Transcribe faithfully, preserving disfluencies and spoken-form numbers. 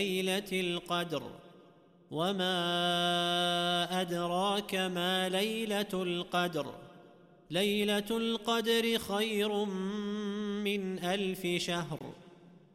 ليلة القدر وما أدراك ما ليلة القدر ليلة القدر خير من ألف شهر